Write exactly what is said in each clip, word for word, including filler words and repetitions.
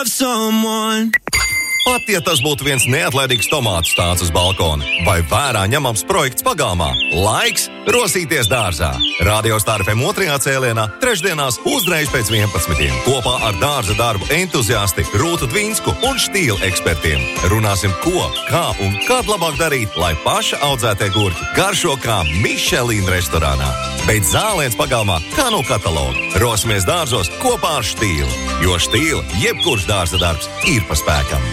someone. Pat, ja tas būtu viens neatlaidīgs tomātu stāsts uz balkona vai vērā ņemams projekts pagalmā, laiks rosīties dārzā. Radio Star F M otrajā cēlienā trešdienās uzreiz pēc vienpadsmitiem. Kopā ar dārza darbu entuziasti Rūtu Dvinsku un štīla ekspertiem. Runāsim, ko, kā un kad labāk darīt, lai paša audzētie gurķi garšo kā Michelin restorānā. Bet zāliens pagalmā kā no kataloga. Rosimies dārzos kopā ar štīlu, jo štīla jebkurš dārza darbs ir pa spēkam.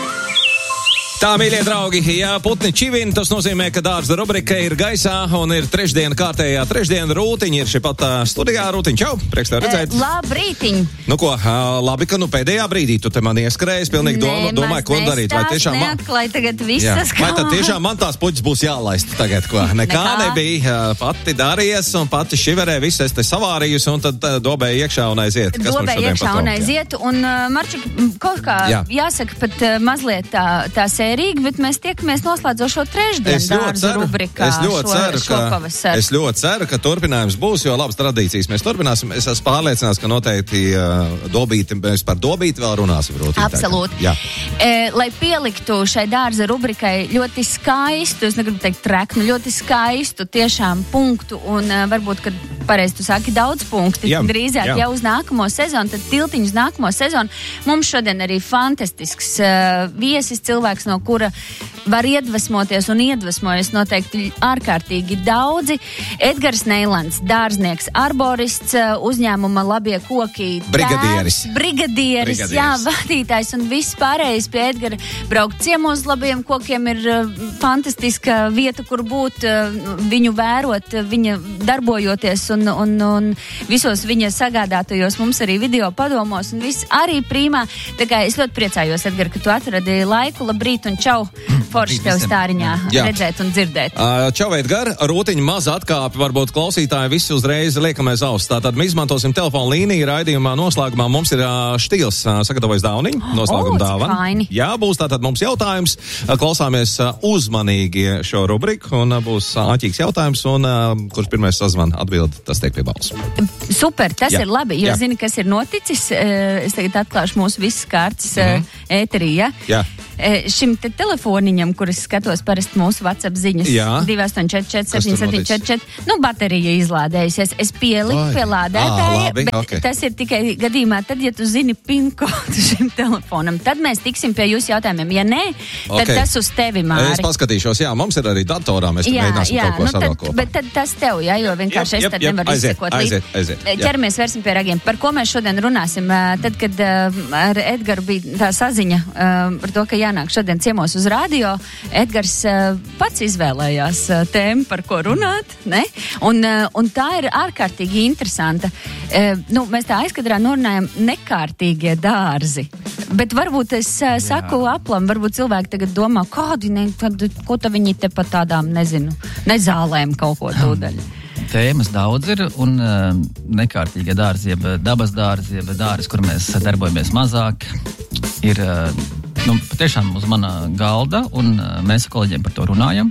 Tā, mīļie draugi, ja putni čivina, tas nozīmē, ka dārza rubrika ir gaisā un ir trešdiena, kārtējā trešdiena. Rūtiņa ir šī pat uh, studijā. Rūtiņa, čau, prieks tev redzēt. Uh, labrītiņ. Nu ko, uh, labi, ka nu pēdējā brīdī tu te mani ieskrējies, pilnīgi doma, domāju, ko darīt. Vai tiešām man... neatklāj tagad visas Vai tad tiešām man tās puķis būs jālaist tagad, ko? Nekā, Nekā. nebija, uh, pati darījies un pati šiverē, visu es te savārījus un tad uh, dobēja iekšā un aiziet. Kas dobēja iekšā un aiziet. Un, uh, Marčik, kaut kā jā. jāsaka pat uh, mazliet tā, tā sērīgi, bet mēs tiekamies noslēdzošo trešdienu dārza rubrikā es ļoti, šo, ceru, ka, es ļoti ceru, ka turpinājums būs, jo labas tradīcijas mēs turpināsim. Es esmu pārliecināts, ka noteikti uh, dobīti, mēs par dobīti vēl runāsim. Rūtī, absolūti. E, lai pieliktu šai dārza rubrikai ļoti skaistu, es negribu teikt treknu, ļoti skaistu tiešām punktu un uh, varbūt, kad pareizi tu saki daudz punkti, jā, drīzāk jā. jau uz nākamo sezonu, tad tiltiņu uz nākamo sezonu. Mums šodien arī fantastisks uh, viesis, cilvēks, no kura var iedvesmoties un iedvesmojas noteikti ārkārtīgi daudzi. Edgars Neilands, dārznieks, arborists, uzņēmuma Labie koki. Brigadieris. Tēvs, brigadieris, brigadieris, jā, vadītājs un viss pārējais pie Edgara. Braukt ciemos uz Labiem kokiem ir uh, fantastiska vieta, kur būt, uh, viņu vērot, uh, viņa darbojoties un, un, un visos viņa sagādātajos mums arī video padomos un viss arī prīmā. Tā kā es ļoti priecājos, Edgar, ka tu atradi laiku. Labrīt un čau, forši tev stāriņā jā. redzēt un dzirdēt. Uh, čau, Edgar, Rūtiņa maza atkāpi, varbūt klausītāji visi uzreiz liekamies auss. Tātad mēs izmantosim telefonu līniju raidījumā noslēgumā. Mums ir uh, Štils uh, sagatavojis dāvaniņu, noslēguma oh, dāvana. Jā, būs tātad mums jautājums. Uh, klausāmies uh, uzmanīgi šo rubriku un uh, būs uh, āķīgs jautājums un uh, kurš pirmais sazvan atbild, tas tiek pie balss. Super, tas jā. ir labi, jo jā. zini, kas ir noticis. Uh, es tagad atklāšu mūsu visas kārtas uh, mm-hmm. ēterī, ja? Jā. E, šim te telefoniņam, kuras skatos parasti mūsu WhatsApp ziņas, divi astoņi četri četri septiņi septiņi četri četri, nu, baterija izlādējusies. Es pieliku pie lādētāja, bet okay. tas ir tikai gadījumā tad, ja tu zini pin kodu šim telefonam. Tad mēs tiksim pie jūsu jautājumiem. Ja nē, tad okay. tas uz tevi, Māri. Es paskatīšos, jā, mums ir arī datorā, mēs jā, mēģināsim jā, kaut ko nu, savēl kopā. Bet tad tas tev, jā, jo vienkārši jep, es tad jep, nevaru aiziet, izsekot aiziet, līdz. Aiziet, aiziet, ķeramies versim pie ragiem. Par ko mēs šodien runāsim? Tad, kad ar Edgaru bija tā saziņa par to, ka jānāk šodien ciemos uz radio, Edgars uh, pats izvēlējās uh, tēmu, par ko runāt, ne? Un, uh, un tā ir ārkārtīgi interesanta. Uh, nu, mēs tā aizkadrā norunājam nekārtīgie dārzi. Bet varbūt es uh, saku aplam, varbūt cilvēki tagad domā, kādi, ne, tad, ko ta viņi te pa tādām, nezinu, nezālēm kaut ko tūdaļ. Tēmas daudz ir, un uh, nekārtīgie dārzi, jeb dabas dārzi, jeb dārzi, kur mēs darbojamies mazāk, ir uh, nu, patiešām uz mana galda, un uh, mēs ar kolēģiem par to runājam.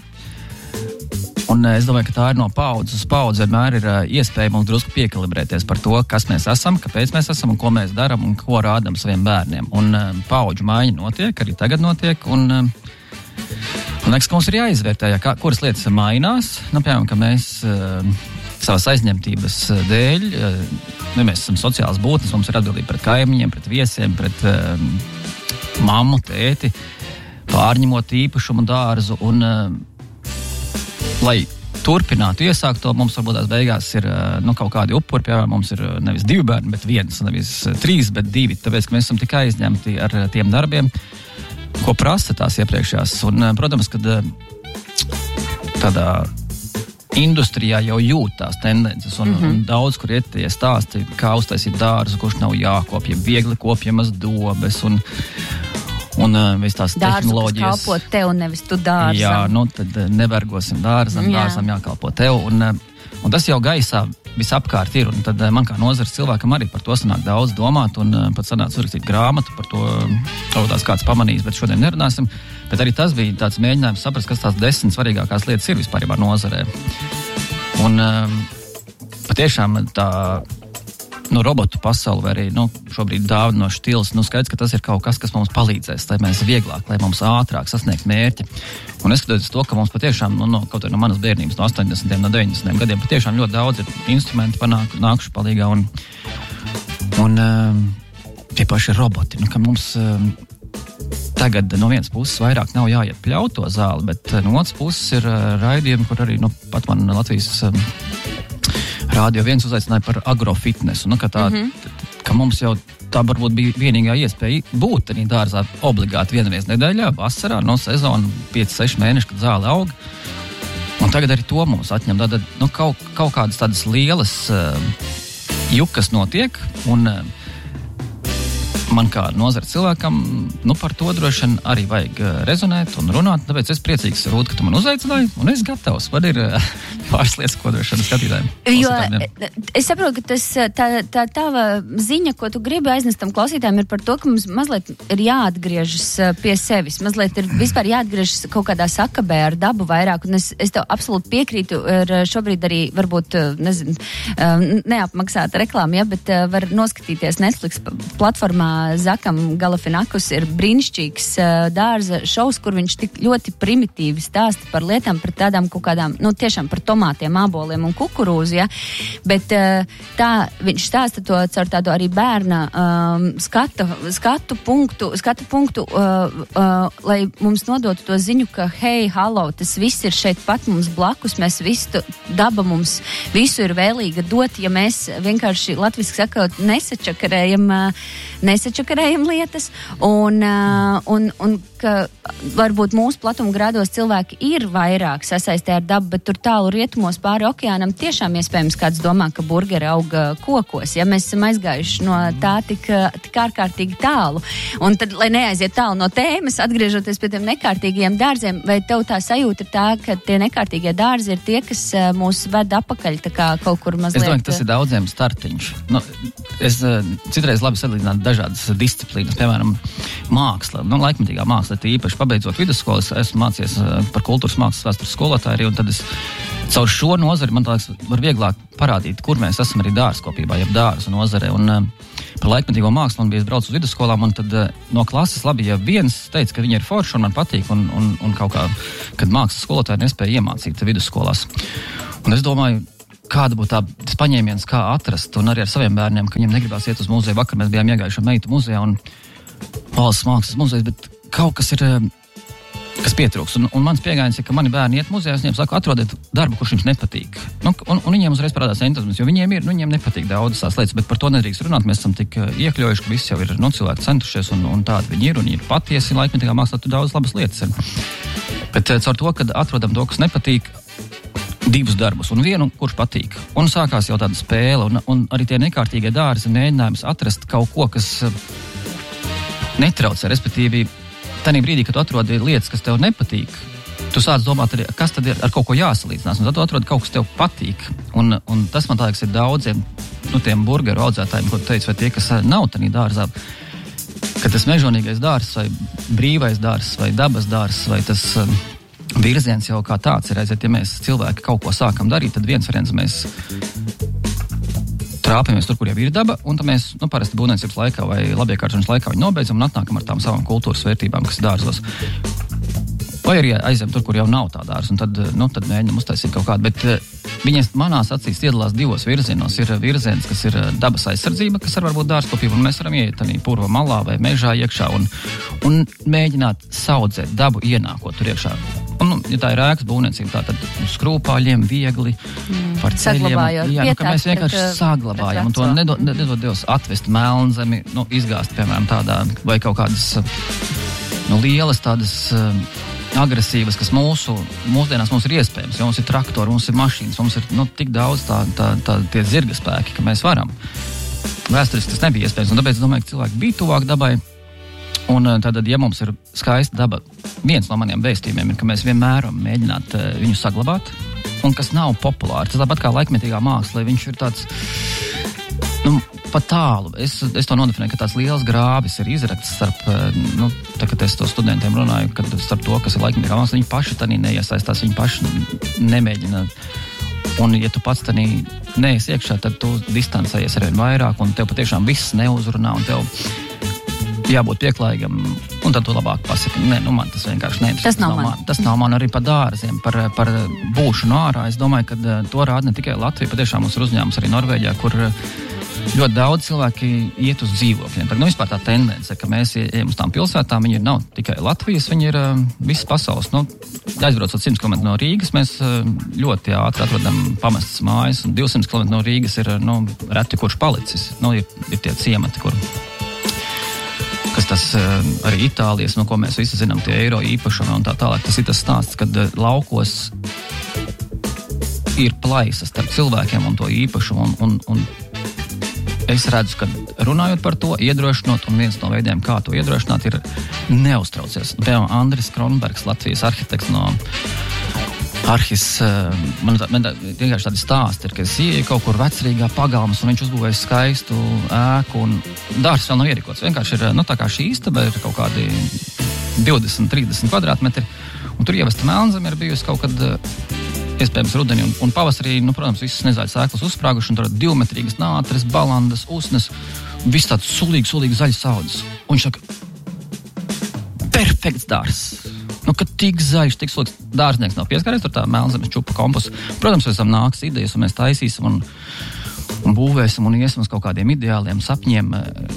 Un uh, es domāju, ka tā ir no paudzes uz paudzi, vienmēr ir uh, iespēja mums drusku piekalibrēties par to, kas mēs esam, kāpēc mēs esam un ko mēs daram un ko rādam saviem bērniem. Un uh, paudžu maiņa notiek, arī tagad notiek, un uh, man liekas, ka mums ir jāizvērtē, ja, kā, kuras lietas mainās. Nu, piemēram, ka mēs uh, savas aizņemtības dēļ, uh, nu, mēs esam sociāls būtnes, mums ir atbildība pret kaimiņiem, pret viesiem, pret uh, mammu, tēti, pārņemot īpašumu dārzu, un uh, lai turpinātu iesākt to, mums varbūt tās beigās ir uh, nu, kaut kādi upuri, piemēram, mums ir nevis divi bērni, bet viens, nevis trīs, bet divi, tāpēc, ka mēs esam tik aizņemti ar tiem darbiem, ko prasa tās iepriekšējās. Un, uh, protams, kad uh, tādā industrijā jau jūt tās tendences, un, mm-hmm. un daudz, kur iet tie stāsti, kā uztaisīt dārzu, kurš nav jākopja, viegli kopjamas dobes, un, un vis tās dārzu, tehnoloģijas. Dārzu, kas kalpo tev, nevis tu dārzam. Jā, nu, tad nevergosim dārzam, Jā. dārzam jākalpo tev, un, un tas jau gaisā visapkārt ir, un tad man kā nozares cilvēkam arī par to sanāk daudz domāt, un pat sanāca uzrakstīt grāmatu par to, kaut tās kāds pamanīs, bet šodien nerunāsim. Bet arī tas bija tāds mēģinājums saprast, kas tās desmit svarīgākās lietas ir vispārībā nozarē. Un um, patiešām tā no robotu pasauli, vai arī, nu, šobrīd dāvana no štils, nu, skaidrs, ka tas ir kaut kas, kas mums palīdzēs, lai mēs vieglāk, lai mums ātrāk sasniegt mērķi. Un neskatoties to, ka mums patiešām, nu, no, kaut arī no manas bērnības, no astoņdesmitiem, no deviņdesmitiem gadiem, patiešām ļoti daudz ir instrumenti panāk, nākuši palīgā, un, un um, tie paši roboti, nu, ka mums um, tagad no vienas puses vairāk nav jāiet pļaut to zāli, bet no otras puses ir uh, raidījumi, kur arī, nu, pat man Latvijas um, Rādio viens uzaicināja par agrofitnesu, nu, ka tā, mm-hmm. ka mums jau tā varbūt bija vienīgā iespēja būt arī dārzā obligāti vienreiz nedēļā, vasarā, no sezona, pieci seši mēneši, kad zāle aug. Un tagad arī to mums atņem. Tad, nu, kaut, kaut kādas tādas lielas uh, jukas notiek, un uh, man kā nozara cilvēkam, nu, par to droši vien arī vajag rezonēt un runāt, tāpēc es priecīgs, Rūt, ka tu man uzaicināji, un es gatavs. Man ir pāris lietas, ko droši vien skatītājiem. Jo es saprotu, ka tas, tā, tā tava ziņa, ko tu gribi aiznest tam klausītājiem, ir par to, ka mums mazliet ir jāatgriežas pie sevis, mazliet ir vispār jāatgriežas kaut kādā sakabē ar dabu vairāk, un es, es tev absolūti piekrītu, ir šobrīd arī varbūt, nezinu, neapmaksāta reklāma, ja, bet var noskatīties Netflix platformā Zakam Galafinakus ir brīnišķīgs uh, dārza šovs, kur viņš tik ļoti primitīvi stāsta par lietām, par tādām kaut kādām, nu tiešām par tomātiem, āboliem un kukurūzu, ja, bet uh, tā viņš stāsta to caur tādu arī bērna um, skatu, skatu punktu, skatu punktu uh, uh, lai mums nodotu to ziņu, ka hei, halo, tas viss ir šeit pat mums blakus, mēs visu, daba mums visu ir vēlīga dot, ja mēs vienkārši latviski sakot nesačakarējam, uh, nesačakarējam lietas, un, uh, un, un ka varbūt mūsu platumgrādos cilvēki ir vairāk sasaistē ar dabu, bet tur tālu rietumos pāri okeānam tiešām iespējams kāds domā, ka burgeri auga kokos, ja mēs esam aizgājuši no tā tik, tik ārkārtīgi tālu. Un tad, lai neaiziet tālu no tēmas, atgriežoties pie tiem nekārtīgiem dārziem, vai tev tā sajūta ir tā, ka tie nekārtīgie dārzi ir tie, kas mūs ved apakaļ, tā kā kaut kur mazliet... Es domāju, ka tas ir daudziem startiņš. Nu, es citreiz labi salīdzinātu dažādas disciplīnas, piemēram, māksla, nu, laikmetīgā māksla, īpaši pabeidzot vidusskolu, es esmu mācījies par kultūras mākslas vēstures skolotāju, un tad es caur šo nozari, man liekas, var vieglāk parādīt, kur mēs esam arī dārzkopībā, jeb dārzu nozare, un par laikmetīgo mākslu man bija brauc uz vidusskolām, un tad no klases labi, ja viens teica, ka viņa ir forša un man patīk, un, un, un kaut kā, kad mākslas skolotāji nespēja iemācīt vidusskolās. Un es domāju, kāda būtu tā tas paņēmiens, kā atrast, un arī ar saviem bērniem, ka viņiem negribās iet uz muzeju. Vakar mēs bijām iegājuši meitu muzejā un valsts mākslas muzejs, bet kaut kas ir, kas pietrūks. Un, un mans pieejams ir, ka mani bērni iet muzejā, es viņiem saku, atrodiet darbu, kurš jums nepatīk. Nu, un, un viņiem uzreiz parādās entuziasms, jo viņiem ir, nu, viņiem nepatīk daudzas tās lietas, bet par to nedrīkst runāt. Mēs esam tik iekļaujuši, ka visi jau ir, nu, cilvēki centušies, un, un tādi viņi ir, un ir patiesi laikmetīgā mākslā, tur daudz labas lietas ir. Bet caur to, kad atrodam to, kas nepatīk, divus darbus, un vienu, kurš patīk. Un sākās jau tāda spēle, un, un arī tie nekārtīgie dārzi mēģinājums atrast kaut ko, kas netraucē, respektīvi, tanī brīdī, kad tu atrodi lietas, kas tev nepatīk, tu sāc domāt, arī, kas tad ir ar kaut ko jāsalīdzinās, un tad tu atrodi kaut kas tev patīk. Un, un tas, man liekas, ir daudziem, nu, tiem burgeru audzētājiem, ko tu teici, vai tie, kas nav tanī dārzā, ka tas mežonīgais dārzs, vai brīvais dārzs, vai dabas dārzs, vai tas virziens jau kā tāds ir aiziet, ja mēs cilvēki kaut ko sākam darīt, tad viens variants mēs trāpamies tur, kur jau ir daba, un tad mēs, nu, parasti būvniecības laikā vai labiekārtošanas laikā viņu nobeidzam un atnākam ar tām savām kultūras vērtībām, kas ir dārzos. Vai arī aizem tur, kur jau nav tā dārza, un tad, nu, tad mēģinam uztaisīt kaut kādu, bet viņas manās acīs iedalās divos virzienos. Ir virziens, kas ir dabas aizsardzība, kas ar varbūt dārzkopība, un mēs varam iet arī purva malā vai mežā iekšā un, un mēģināt saudzēt dabu ienākot tur iekšā. Un, nu, ja tā ir ēkas būvniecība, tā tad uz skrūpāļiem viegli, mm, par ceļiem. Jā, nu, ka mēs vienkārši pret, saglabājam, pret un to nedod, nedod Dievs atvest melnzemi, nu, izgāzt, piemēram, tādā, vai kaut kādas, nu, lielas tādas agresīvas, kas mūsu, mūsdienās mums ir iespējams, jo mums ir traktori, mums ir mašīnas, mums ir, nu, tik daudz tā, tā, tā tie zirga spēki, ka mēs varam. Vēsturiski tas nebija iespējams, un tāpēc es domāju, ka cilvēki bija tuvāk dabai. Un tātad, ja mums ir skaista daba, viens no maniem vēstījumiem ir, ka mēs vienmēr mēģināt viņu saglabāt, un kas nav populāri. Tas tāpat kā laikmetīgā māksla, viņš ir tāds, nu, pa tālu. Es, es to nodefinēju, ka tāds liels grāvis ir izrakts starp, nu, tā, kad es to studentiem runāju, kad starp to, kas ir laikmetīgā māksla, viņi paši tanī neiesaistās, viņi paši nemēģina. Un, ja tu pats tanī neesi iekšā, tad tu distancējies arvien vairāk, un tev patiešām viss neuzrunā, un tev jābūt pieklājīgam, un tad tu labāk pasaki, nē, nu man tas vienkārši neinteresē. Tas nav man. Tas nav man arī par dārziem, par, par būšanu ārā. Es domāju, ka to rāda ne tikai Latvija, patiešām mums ir uzņēmums arī Norvēģijā, kur ļoti daudz cilvēki iet uz dzīvokļiem. Nu, vispār tā tendence, ka mēs ejam uz tām pilsētām, viņi ir nav tikai Latvijas, viņi ir uh, visas pasaules. Nu, aizbraucot simts kilometru no Rīgas, mēs uh, ļoti ātri atrodam pamestas mājas, un divsimt kilometru no Rīgas ir, nu, reti kurš palicis. Nu, ir, ir tie ciemati, kur, kas tas uh, arī Itālijas, nu, ko mēs visi zinām, tie eiro īpašumi un tā tālāk. Tas ir tas stāsts, kad uh, laukos ir plaisas starp cilvēkiem un to īpašumu, un, un, un es redzu, ka runājot par to, iedrošinot, un viens no veidiem, kā to iedrošināt, ir neuztraucies. Piemēram, Andris Kronbergs, Latvijas arhitekts no Arhis, man, man vienkārši tādi stāsti ir, ka es ieju kaut kur vecrīgā pagalmas, un viņš uzbūvēja skaistu ēku, un dārs vēl nav ierīkots. Vienkārši ir, nu tā kā šī istaba ir kaut kādi divdesmit trīsdesmit kvadrātmetri, un tur ievesta melnzeme ir bijusi kaut kad iespējams rudenī un, un pavasarī, nu, protams, visas nezaļas ēklas uzsprāguši, un tur divmetrīgas nātris, balandas, usnes, viss tāds sulīgi, sulīgi zaļas audzes. Un viņš saka, perfekts dārs. Nu, kad tik zaļš, tik sulīgs dārznieks nav pieskaries, tur tā melnzemes čupa komposts. Protams, mēs tam nāks idejas, un mēs taisīsim un, un būvēsim un iesim uz kaut kādiem ideāliem sapņiem,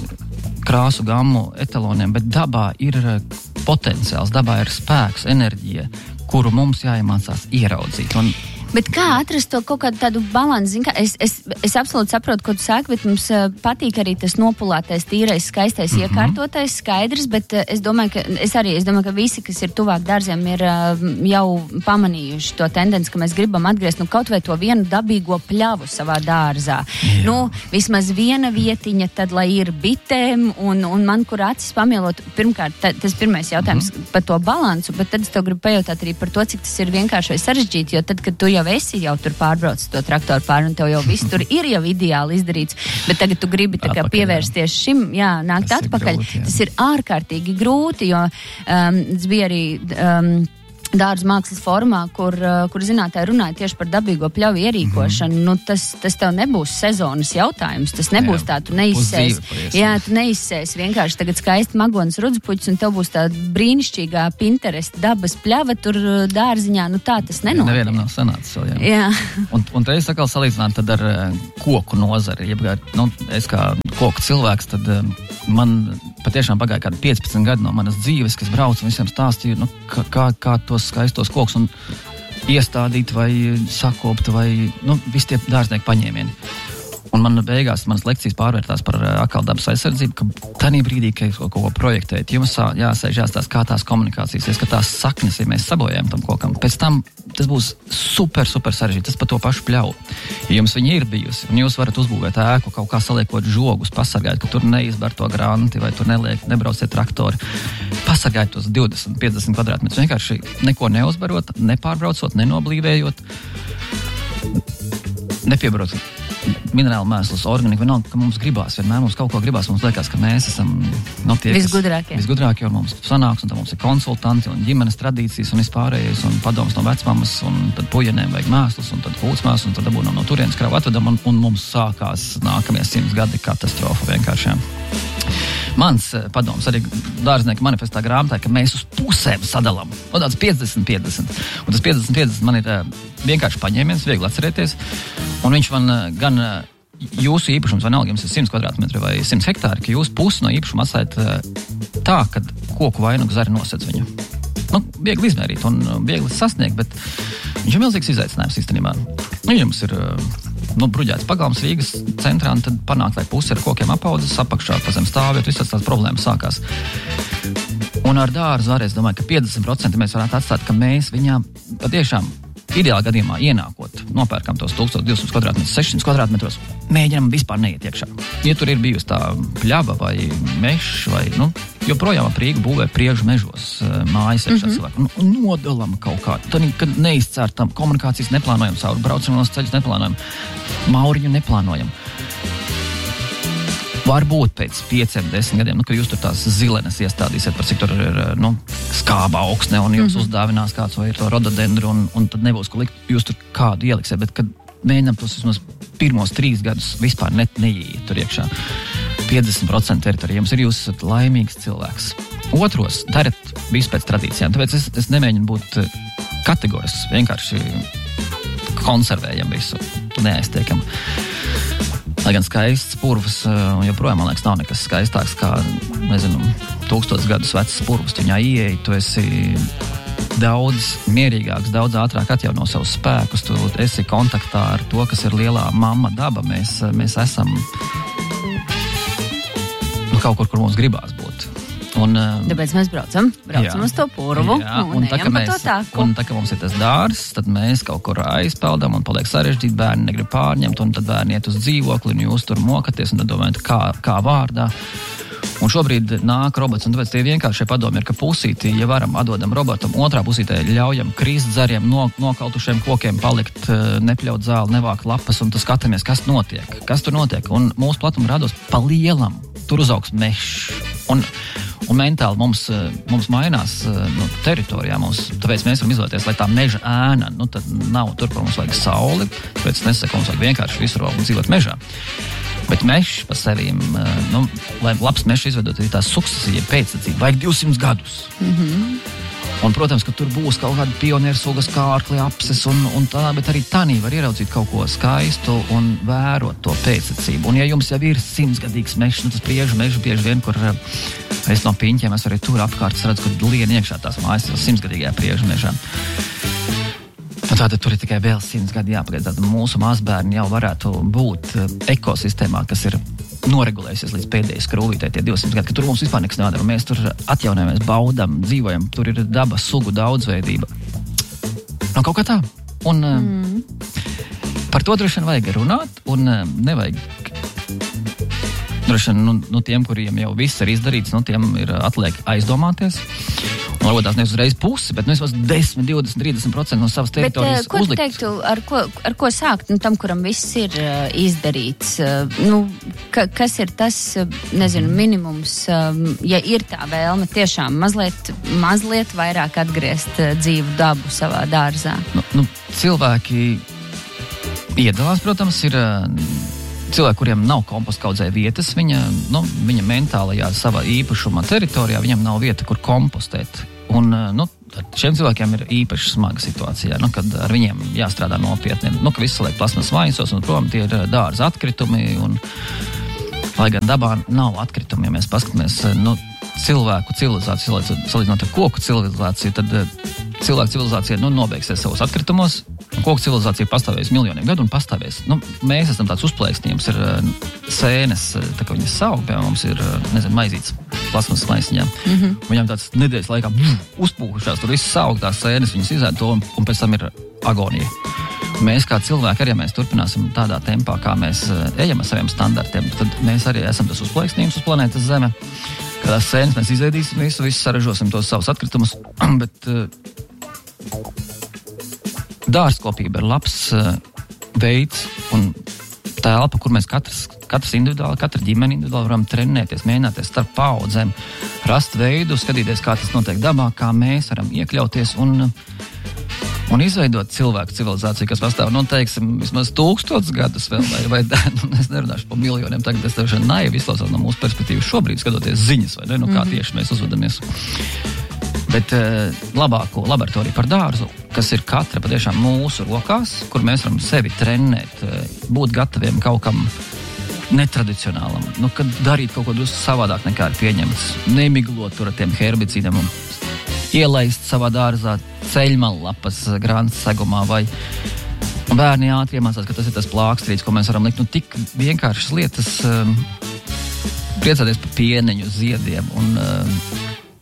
krāsu gammu, etaloniem, bet dabā ir potenciāls, dabā ir spēks, enerģija, kuru mums jāiemācās ieraudzīt. Un Bet kā atrast to kaut kādu tādu balansi? Es, es, es absolūti saprotu, ko tu sāki, bet mums uh, patīk arī tas nopulātais, tīrais, skaistais, mm-hmm. iekārtotais, skaidrs, bet uh, es domāju, ka es arī, es domāju, ka visi, kas ir tuvāk dārziem, ir uh, jau pamanījuši to tendenci, ka mēs gribam atgriezt, nu, kaut vai to vienu dabīgo pļavu savā dārzā. Jā. Nu, vismaz viena vietiņa, tad, lai ir bitēm, un, un man, kur acis pamielot, pirmkārt, ta, tas pirmais jautājums mm-hmm. par to balansu, bet tad es tev gribu pajautāt arī par to, cik tas ir vienkārši vai sarežģīti, jo tad, kad tu jau esi jau tur pārbraucis to traktoru pāri, un tev jau viss tur ir jau ideāli izdarīts, bet tagad tu gribi tā kā pievērsties šim, jā, nākt tas atpakaļ. Grūti, jā. Tas ir ārkārtīgi grūti, jo um, tas bija arī um, dārza mākslas formā, kur, uh, kur zinātāji runāja tieši par dabīgo pļauju ierīkošanu. Mm-hmm. Nu, tas, tas tev nebūs sezonas jautājums, tas nebūs jā, tā, tu neizsēs, jā, tu neizsēs vienkārši tagad skaisti magonas rudzpuķis, un tev būs tā brīnišķīgā Pinterest dabas pļava tur dārziņā, nu tā tas nenotiek. Nevienam nav sanācis vēl, jā. jā. Un, un te es atkal salīdzināt tad ar uh, koku nozari, jeb, nu, es kā koku cilvēks, tad uh, man patiešām pagāja kādi piecpadsmit gadi no manas dzīves, kas braucu un visiem stāstīju, nu, kā, kā, kā tos skaistos kokus un iestādīt vai sakopt vai, nu, visi tie dārznieki paņēmieni. Un man beigās manas lekcijas pārvērtās par atkal dabas aizsardzību, ka tanī brīdī, ka kaut ko projektēt, jums jāsēž jāstās, kā tās komunikācijas, ka tās saknes, ja mēs sabojājam tam kokam, pēc tam tas būs super, super sarežģīti, tas par to pašu pļauju. Ja jums viņa ir bijusi, un jūs varat uzbūvēt ēku, kaut kā saliekot žogus, pasargāt, ka tur neizbar to granti, vai tur neliek, nebrauciet traktori, pasargāt tos divdesmit piecdesmit kvadrātmetrus, vienkārši neko neuzbarot, nepārbraucot, nenoblīvējot, nepiebraucot minerālu mēslus, organiku, vienalga, ka mums gribās, vienmēr mums kaut ko gribās, mums liekas, ka mēs esam no tie, visgudrākie. Visgudrākie, un mums sanāks, un tad mums ir konsultanti, un ģimenes tradīcijas, un vispārējais, un padoms no vecmamas, un tad puiņiem vajag mēslus, un tad kūtsmēslus, un tad dabūnam no turienes kravu atvedam, un, un mums sākās nākamie simts gadi katastrofa vienkārši. Mans padoms arī dārznieka manifestā grāmatā, ka mēs uz pusēm sadalām. No tāds piecdesmit piecdesmit. Un tas piecdesmit piecdesmit man ir vienkārši paņēmiens, viegli atcerēties. Un viņš man gan jūsu īpašums, vienalga jums ir simts kvadrātmetri vai simts hektāri, ka jūs pusi no īpašuma atstājat tā, ka koku vainagu zari nosedz viņu. Nu, viegli izmērīt un viegli sasniegt, bet viņš ir milzīgs izaicinājums īstenībā. Nu, jums ir nu, bruģēts pagalms Rīgas centrā, un tad panākt, lai pusi ar kokiem apaudzes, apakšā pa zem stāvjot, visas tās problēmas sākās. Un ar dārzu arī es domāju, ka piecdesmit procenti mēs varētu atstāt, ka mēs viņām patiešām ideālā gadījumā ienākot, nopērkam tos tūkstoš divsimt kvadrātmetrus, sešsimt kvadrātmetros, mēģinam vispār neiet iekšā. Ja tur ir bijusi tā pļava vai mešs vai, nu, joprojām ap Rīgu būvē priežu mežos mājas iekšā mm-hmm. cilvēku. Nu, nodalam kaut kā. Tad, kad neizcērtam, komunikācijas neplānojam, savu braucinos ceļus neplānojam, mauriņu neplānojam. varbūt pēc pieciem, desmit gadiem, nu, ka jūs tur tās zilenes iestādīsiet, par cik tur ir, nu, skābā augsne, un jums mm-hmm. uzdāvinās kāds vai ir to rododendru, un, un tad nebūs, ko likt, jūs tur kādu ieliksiet, bet kad mēģinām tos vismaz pirmos trīs gadus vispār net neiet tur iekšā. piecdesmit procenti teritorija jums ir, jūs esat laimīgs cilvēks. Otros, darat visu pēc tradīcijām, tāpēc es, es nemēģinu būt kategorisks, vienkārši konservējam visu, neaiztiekam. Lai gan skaists purvs, un joprojām, man liekas, nav nekas skaistāks kā, nezinu, tūkstotis gadus vecs purvs. Tu viņā ieeji, tu esi daudz mierīgāks, daudz ātrāk atjauno savus spēkus, tu esi kontaktā ar to, kas ir lielā mamma daba. Mēs, mēs esam nu, kaut kur, kur mums gribās būt. Un, Tāpēc mēs braucam, braucam jā, uz to purvu jā, un, un ejam pa to tāku. Un tā, ka mums ir tas dārs, tad mēs kaut kur aizpeldam un paliek sarežģīt, bērni negrib pārņemt, un tad bērni iet uz dzīvokli, un jūs tur mokaties, un tad domājat, kā, kā vārdā. Un šobrīd nāk robots, un tāpēc tie vienkāršie padomi ir, ka pusīti, ja varam, atdodam robotam, otrā pusītē ļaujam krist zariem, no, nokautušiem kokiem palikt, nepļaut zāli, nevākt lapas, un tu skatāmies, kas notiek, kas tur notiek. Un mūsu platuma rados pa lielam, tur uzaugs mešs. Un Un mentāli mums, mums mainās nu, teritorijā, mums, tāpēc mēs varam izvēlēties, lai tā meža ēna, nu tad nav tur, kur mums vajag sauli, tāpēc es nesaku, mums vajag vienkārši visur dzīvot mežā. Bet mežs pa sevīm, nu, lai labs mežs izvedot, ir tā sukcesija pēctecība, vajag divsimt gadus. Mm-hmm. Un, protams, ka tur būs kaut kāda pionieru sugas kārkli, apses un, un tā, bet arī tanī var ieraudzīt kaut ko skaistu un vērot to pēctecību. Un ja jums jau ir simtsgadīgs mežs, nu tas priežu mežu bieži vien, kur es no piņķiem, es arī tur apkārt, es redzu, kur lien iekšā tās mājas simtsgadīgajā priežu mežā. Un tātad tur ir tikai vēl simts gadi jāpagaid. Tātad mūsu mazbērni jau varētu būt ekosistēmā, kas ir noregulējusies līdz pēdējai skrūvītē tie divsimt gadi, ka tur mums vispār nekas nādara. Mēs tur atjaunajamies, baudam, dzīvojam, tur ir dabas sugu daudzveidība. No kaut kā tā. Un mm. par to droši vien vajag runāt, un nevajag droši vien, nu, nu tiem, kuriem jau viss ir izdarīts, nu tiem ir atliek aizdomāties. Un varbūt tās ne uzreiz pusi, bet nu vismaz desmit, divdesmit, trīsdesmit procenti no savas teritorijas bet, ko uzlikt. Bet, ko tu teiktu, ar ko, ar ko sākt, nu, tam, kuram viss ir uh, izdarīts? Uh, nu, ka, kas ir tas, uh, nezinu, minimums, um, ja ir tā vēlme tiešām mazliet, mazliet vairāk atgriezt uh, dzīvu dabu savā dārzā? Nu, nu, cilvēki iedalās, protams, ir uh, cilvēki, kuriem nav kompostkaudzē vietas, viņa, nu, viņa mentālajā savā īpašuma teritorijā, viņam nav vieta, kur kompostēt. Un, nu, šiem cilvēkiem ir īpaši smaga situācija, nu, kad ar viņiem jāstrādā nopietni. Nu, ka viss liek plasmas vaisos, un, protams, tie ir dārza atkritumi, un, lai gan dabā nav atkritumi, ja mēs paskatāmies, nu, cilvēku civilizāciju, salīdzinot ar koku civilizāciju, tad cilvēku civilizācija, nu, nobeigsies savos atkritumos, un koku civilizācija pastāvēs miljoniem gadu un pastāvēs. Nu, mēs esam tāds uzplēksnījums, ir sēnes, tā kā viņas saug, piemēram, mums ir, nezinu, maizītes plasmas maisiņā. Mm-hmm. Viņam tāds nedēļas laikā uzpūkušās, tur viss saug tās sēnes, viņas izēd to, un, un pēc tam ir agonija. Mēs kā cilvēki arī, ja mēs turpināsim tādā tempā, kā mēs ejam ar saviem standartiem, tad mēs arī esam tas uzplēksnījums uz planētas Zeme. Kad tās sēnes mēs izēdīsim visu, visu saražosim tos savus atkritumus, bet uh, dārzkopība ir labs uh, veids un telpa, kur mēs katrs, katrs individuāli, katra ģimene individuāli varam trenēties, mēģināties starp paudzēm, rast veidu, skatīties, kā tas notiek dabā, kā mēs varam iekļauties un, un izveidot cilvēku civilizāciju, kas pastāv, nu, teiksim, vismaz tūkstotus gadus vēl, vai, vai nu, es nerunāšu pa miljoniem, tagad es tev šeit naivi izklausās no mūsu perspektīvas šobrīd, skatoties ziņas, vai ne, nu, kā tieši mēs uzvedamies. Bet uh, labāko laboratoriju par dārzu, kas ir katra patiešām mūsu rokās, kur mēs varam sevi trenēt, uh, būt gataviem kaut kam netradicionālam, nu, kad darīt kaut ko drusku savādāk nekā ir pieņemts, nemiglot tur ar tiem herbicīdiem un ielaist savā dārzā ceļmallapas grāns segumā vai bērni ātri iemācās, ka tas ir tas plākstrīts, ko mēs varam likt, nu, tik vienkāršas lietas, um, priecāties par pieneņu, ziediem un uh,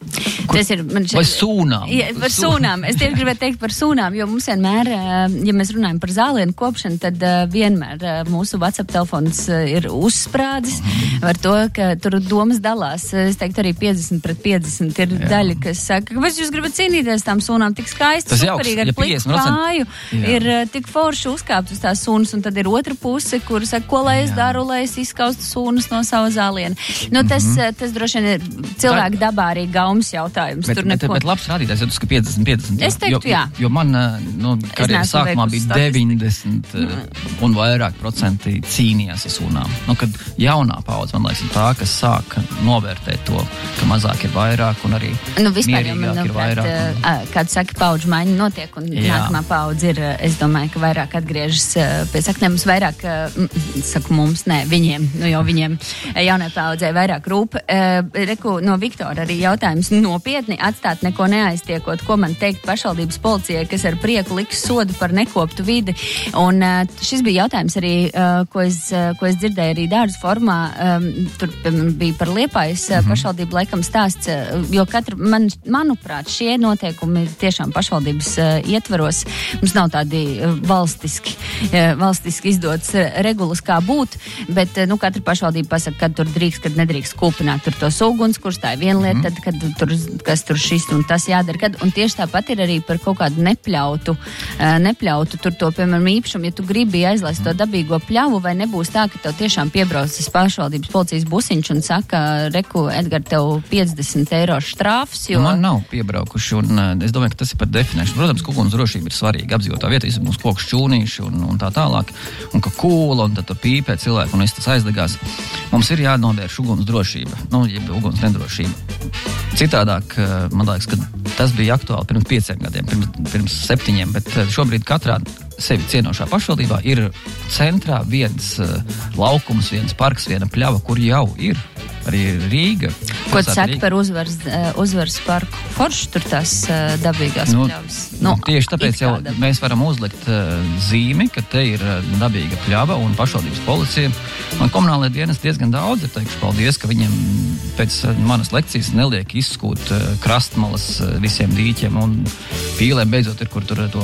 Kur, tas ir, man šeit, vai sūnām? Ja, par sūnām. Es tieši gribētu teikt par sūnām, jo mums vienmēr, ja mēs runājam par zālienu kopšanu, tad vienmēr mūsu WhatsApp telefons ir uzsprādzis mm-hmm. ar to, ka tur domas dalās. Es teiktu arī piecdesmit pret piecdesmit ir Jā. Daļa, kas saka, kāpēc jūs gribat cīnīties tām sūnām tik skaisti, superīgi ar pliku kāju, ir tik forši uzkāpt uz tās sūnas, un tad ir otra puse, kur saka, ko lai es daru, lai es izskaustu sūnas no sava zāliena. Nu, tas, mm-hmm. tas droši vien ir cilvēku dabā arī gaumas jautājums. Bet, tur neko... bet, bet labs rādītājs, ja tu ska piecdesmit piecdesmit. Es teiktu, jo, jā. Jo man, nu, karjeras sākumā bija deviņdesmit mm. un vairāk procenti cīnījās ar sūnām. Nu, kad jaunā paudze, man liekas, ir tā, kas sāka novērtēt to, ka mazāk ir vairāk un arī nu, vispār, mierīgāk man, ir vairāk. Kad, un... kad saka, paudžu maiņa notiek, un jā. Nākamā paudze ir, es domāju, ka vairāk atgriežas pie saknēm, mums vairāk, saku mums, nē, viņiem, nu jau viņiem jaunai paudzē vairāk rūp. Reku, no Viktora arī jautājums nopietni atstāt neko neaiztiekot, ko man teikt pašvaldības policijai, kas ar prieku liks sodu par nekoptu vidi. Un šis bija jautājums arī, ko es, ko es dzirdēju arī dārzu formā, tur bija par Liepājas mm-hmm. pašvaldību laikam stāsts, jo katra, man, manuprāt, šie noteikumi tiešām pašvaldības ietvaros. Mums nav tādi valstiski, valstiski izdots regulas kā būt, bet, nu, katra pašvaldība pasaka, kad tur drīkst, kad nedrīkst kūpināt tur tos uguns, kurš tā ir viena lieta, mm-hmm. tad, kad tur, kas tur šis un tas jādara, kad, un tieši tāpat ir arī par kaut kādu nepļautu, nepļautu tur to, piemēram, īpašumu, ja tu gribi aizlaist to dabīgo pļavu, vai nebūs tā, ka tev tiešām piebrauc tas pašvaldības policijas busiņš un saka, reku, Edgar, tev piecdesmit eiro štrāfs, jo... Man nav piebraukuši, un es domāju, ka tas ir par definēšanu. Protams, ka uguns drošība ir svarīga, apdzīvotā vieta, visi mūsu koku šķūnīši un, un tā tālāk, un ka kūla, un tad tur pīpē cilvēku, un viss tas aizdegās. Mums ir jānovērš uguns drošība, nu, jeb uguns nedrošība. Citādāk, man liekas, ka tas bija aktuāli pirms pieciem gadiem, pirms, pirms septiņiem, bet šobrīd katrā sevi cienošā pašvaldībā ir centrā viens uh, laukums, viens parks, viena pļava, kur jau ir arī Rīga. Ko tu saki par uzvaras, uh, uzvaras parku? Forši tur tās uh, dabīgās nu, pļavas. Nu, tieši tāpēc jau dabīga. Mēs varam uzlikt uh, zīmi, ka te ir uh, dabīga pļava un pašvaldības policija. Man komunālajie dienas diezgan daudz ir teikuši paldies, ka viņiem pēc uh, manas lekcijas neliek izskūt uh, krastmalas uh, visiem dīķiem un pīlēm beidzot ir, kur tur to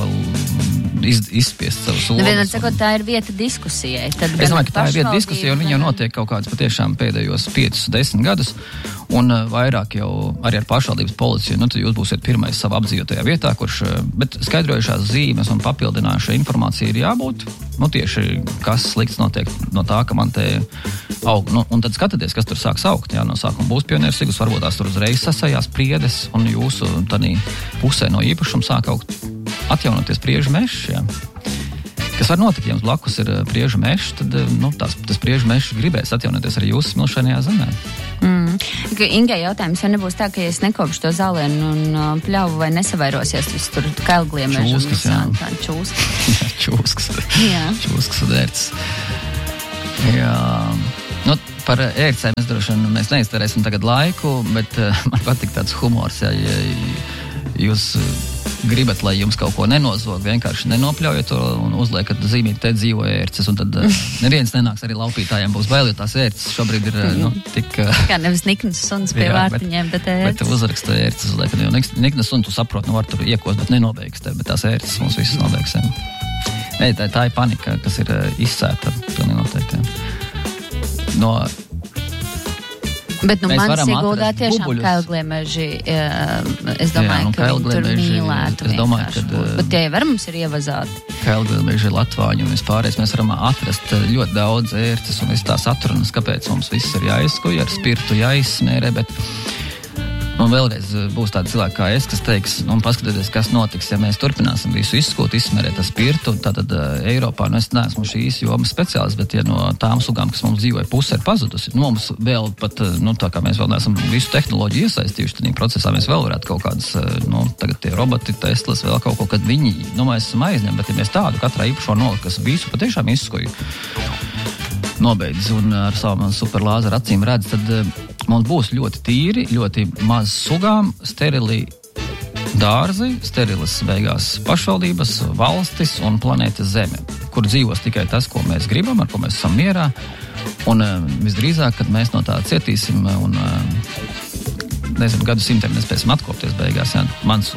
iz, izspiest savu solis. Nu, vienmēr sakot, tā ir vieta diskusijai. Tad es domāju, ka tā ir vieta diskusijai, un viņa jau notiek kaut kādas patiešām pēdējos piecus, desmit gadus, un uh, vairāk jau arī ar pašvaldības policiju, nu, tad jūs būsiet pirmais savā apdzīvotajā vietā, kurš, uh, bet skaidrojušās zīmes un papildinājušā informācija ir jābūt, nu, tieši kas slikts notiek no tā, ka man te aug, nu, un tad skatieties, kas tur sāks augt, jā, no sākuma būs pionieru sigus, varbūt tās tur uzreiz sasajās priedes, un jūsu tādī pusē no īpašuma sāk augt atjaunoties priežu mešs, jā. Kas var notikt, ja jums blakus ir priežu mešs, tad, nu, tās, tas priežu mešs gribēs atjaunoties arī jūsu smilšainajā zemē. Mm. Ingai jautājums, ja nebūs tā, ka ja es nekopšu to zālienu un uh, pļauju vai nesavairosies, tas tur kailgliemežu. Čūskas, jā. Tā, čūskas. jā, čūskas. jā. Čūskas un ērces. Jā. Nu, par ērcēm mēs droši vien mēs neizterēsim tagad laiku, bet uh, man patīk tāds humors, ja, ja jūs gribat, lai jums kaut ko nenozog, vienkārši nenopļaujat to un uzliekat zīmīt, te dzīvo ērces, un tad uh, neviens nenāks, arī laupītājiem būs baili, jo tās ērces šobrīd ir, uh, nu, tik... Uh, Kā nevis niknas suns pie jā, vārtiņiem, bet, bet ērces. Bet uzraksta ērces uzliekat, jo niknas sun tu saprot, nu var tur iekos, bet nenobeigs tev, bet tās ērces mums visas nobeigs. Nē, tā, tā ir panika, kas ir uh, izsēta, pilnīgi noteikti. Jā. No... Bet, nu, manis ieguldā tiešām kailgliemeži, es domāju, jā, nu, ka viņi tur mīlētu. Es domāju, ka... Bet tie var mums ir ievazāti. Kailgliemeži, latvāņi un vispārējais. Mēs varam atrast ļoti daudz ērces un viss tās atrunas, kāpēc mums viss ir jāizskuj, ar spirtu jāizsmērē, bet... Un vēlreiz būs tādi cilvēki kā es, kas teiks, un paskatieties, kas notiks, ja mēs turpināsim visu izskūt, izsmērēt ar spirtu, tātad uh, Eiropā, nu es neesmu šīs jomas speciālis, bet ja no tām sugām, kas mums dzīvoja, puse ir pazudusi, nu mums vēl pat, nu tā kā mēs vēl neesam visu tehnoloģiju iesaistījuši tādā procesā, mēs vēl varētu kaut kādas, nu tagad tie roboti, Teslas, vēl kaut ko, kad viņi, nu mēs esam aizņem, bet ja mēs tādu katrā īpašo noliku, kas visu patiešām izskuju, nobeidz un ar savām superlāzeru acīm redz, tad uh, mums būs ļoti tīri, ļoti maz sugām, sterili dārzi, sterilas beigās pašvaldības, valstis un planētas Zeme, kur dzīvos tikai tas, ko mēs gribam, ar ko mēs esam mierā. Un uh, visdrīzāk, kad mēs no tā cietīsim un uh, nezinu, gadsimtiem nespēsim atkopties beigās. Jā. Mans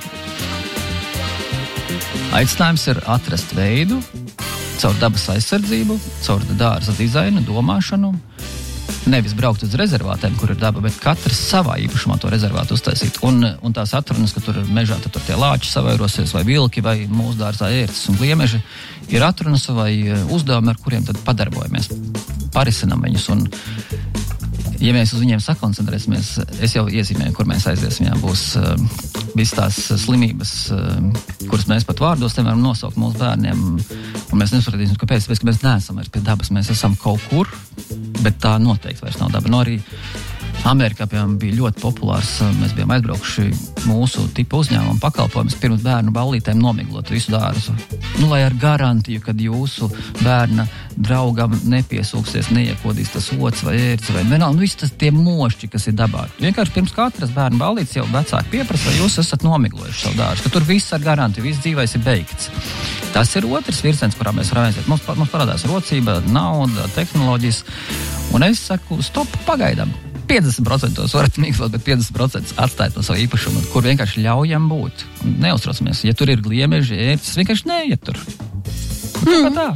aicinājums ir atrast veidu caur dabas aizsardzību, caur dārza dizainu, domāšanu, nevis braukt uz rezervātēm, kur ir daba, bet katrs savā īpašumā to rezervātu uztaisīt. Un, un tās atrunas, ka tur ir mežā, tad tur tie lāči savairosies, vai vilki, vai mūsu dārzā ērces un gliemeži, ir atrunas vai uzdevumi, ar kuriem tad padarbojamies, parisinam viņus. Un, ja mēs uz viņiem sakoncentrēsimies, es jau iezīmēju, kur mēs aiziesim, jā, būs uh, visas tās slimības, uh, kuras mēs pat vārdos te varam nosaukt mūsu bērniem, un mēs nesapratīsim, kāpēc, tāpēc, ka mēs neesam vairs pie dabas, mēs esam kaut kur, bet tā noteikti vairs nav daba. No arī Amerikā, piemēram, bija ļoti populārs, mēs bijām aizbraukuši mūsu tipa uzņēmumu pakalpojumus pirms bērnu ballītēm nomiglot visu dārzu. Nu, lai ar garantiju, kad jūsu bērna draugam nepiesūksies, neiekodīs tas ots vai ērts vai vienalga, nu, viss tas tie mošķi, kas ir dabā. Vienkārši pirms katras bērnu ballītes jau vecāki pieprasa, vai jūs esat nomiglojuši savu dārzu, ka tur viss ar garantiju, viss dzīvais ir beigts. Tas ir otrs virziens, kurā mēs varam aiziet. Mums, mums parādās rocība, nauda, tehnoloģijas, un es saku, stop, pagaidām. piecdesmit procenti varat miglot, bet piecdesmit procenti atstājot no savu īpašumu, kur vienkārši ļaujam būt. Neuztraucamies. Ja tur ir gliemeži, ērces, vienkārši neiet tur. Hmm. Tā.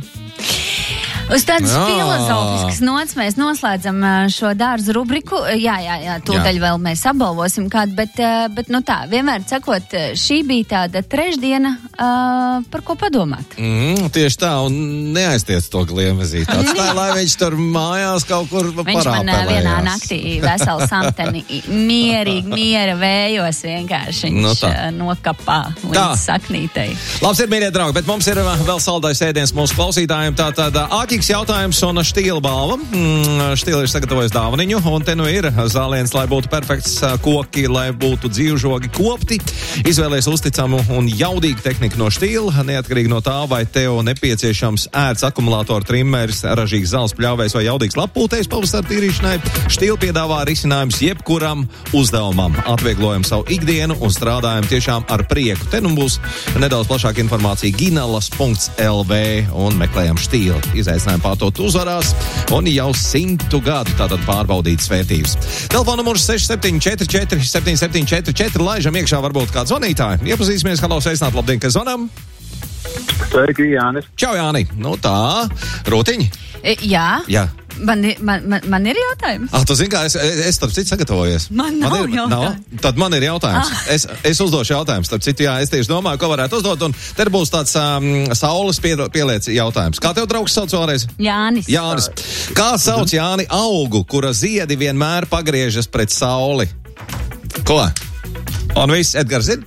Uz tādas filozofiskas nots mēs noslēdzam šo dārzu rubriku. Jā, jā, jā, tūdaļ vēl mēs apbalvosim kādu, bet, bet nu tā, vienmēr sakot, šī bija tāda trešdiena, uh, par ko padomāt. Mm, tieši tā, un neaiztiec to gliemezīt. Atstāj, lai viņš tur mājās kaut kur parāpelējās. Viņš man vienā naktī veselu samteni mierīgi, miera vējos vienkārši viņš no nokapā līdz saknītei. Labs ir, mīļie draugi, bet mums ir vēl saldais ēdiens mūsu klausītājiem. Tātad āķīgs jautājums un Štīla balva. Mm, Štīla ir sagatavojis dāvaniņu, un te nu ir zāliens, lai būtu perfekts koki, lai būtu dzīvžogi kopti. Izvēlies uzticamu un jaudīgu tehniku no Štīla, neatkarīgi no tā, vai tev nepieciešams ērts akumulātoru trimmeris, ražīgs zāles pļāvējs vai jaudīgs lapūtējs pavasara tīrīšanai. Štīla piedāvā risinājums jebkuram uzdevumam. Atvieglojam savu ikdienu un strādājam tiešām ar prieku. Te nu būs nedaudz plašāka informācija ginalas punkts el vē un meklējam Štīla. Izaicinājumi pārtot uzvarās un jau simtu gadu tātad pārbaudītas vērtības. Telefona numurs seši septiņi četri četri septiņi septiņi četri četri, laižam iekšā varbūt kāds zvanītāji. Iepazīsimies, halo, sveicināt, labdien, kas zvanam? Sveiki, Jānis. Čau, Jāni. Nu tā, rotiņi? E, jā. Jā. Man, man, man, man ir jautājums. Ah, tu zini, kā es, es starp citu sagatavojies. Man nav man ir, jautājums. Nav? Tad man ir jautājums. Ah. Es, es uzdošu jautājumus. Starp citu, jā, es tieši domāju, ko varētu uzdot, un te būs tāds um, saules pie, pieliec jautājums. Kā tev draugs sauc vēlreiz? Jānis. Jānis. Kā sauc, Jāni, augu, kura ziedi vienmēr pagriežas pret sauli? Ko? Un viss, Edgars ir?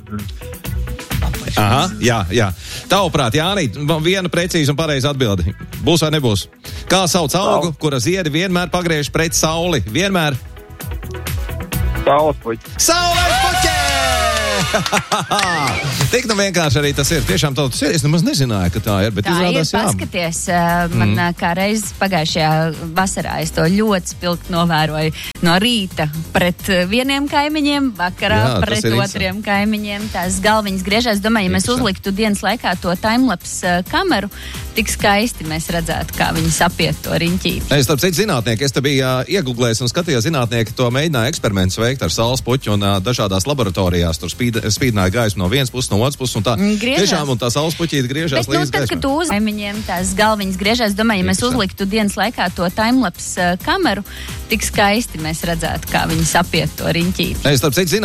Aha, jā, jā. Tavuprāt, Jāni, viena precīza un pareiza atbildi. Būs vai nebūs? Kā sauc augu, kura ziedi vienmēr pagriež pret sauli? Vienmēr? Saules puķi. Saules puķi! Tik nu vienkārši arī tas ir. Tiešām tā tas ir. Es nemaz nezināju, ka tā ir, bet tā izrādās ir, paskaties, man mm. kā reiz pagājušajā vasarā es to ļoti spilgt novēroju no rīta pret vieniem kaimiņiem, vakarā jā, pret otriem īsa. Kaimiņiem. Tās galviņas griežās. Domāju, ja mēs uzliktu dienas laikā to timelapse kameru, tik skaisti mēs redzētu, kā viņi sapiet to riņķīti. Es starp citu zinātnieki, es te biju uh, iegooglējis un skatījos, zinātnieki to mēģināja eksperimentus veikt ar saules puķu un uh, dažādās laboratorijās. Tur spīd, spīdināja gaismu no vienas puses, no otras puses un tā. Griežās. Tiešām, un tā saules puķīte griežās bet, līdz nu, tad, gaismai. kad tu uz kaimiņiem tās galviņas griežās, domāju, ja mēs uzliktu dienas laikā to timelapse kameru, tik skaisti mēs redzētu, kā viņi sapiet to riņķīti. Es starp citu